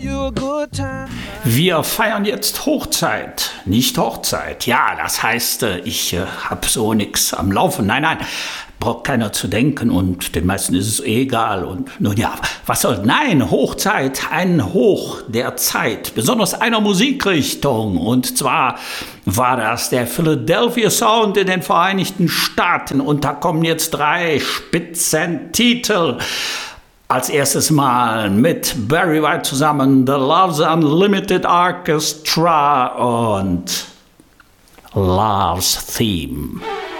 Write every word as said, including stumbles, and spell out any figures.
Wir feiern jetzt Hochzeit, nicht Hochzeit. Ja, das heißt, äh, ich äh, hab so nix am Laufen. Nein, nein, braucht keiner zu denken und den meisten ist es eh egal. Und nun ja, was soll? Nein, Hochzeit, ein Hoch der Zeit, besonders einer Musikrichtung. Und zwar war das der Philadelphia Sound in den Vereinigten Staaten. Und da kommen jetzt drei Spitzentitel. Als erstes Mal mit Barry White zusammen The Love's Unlimited Orchestra und Love's Theme.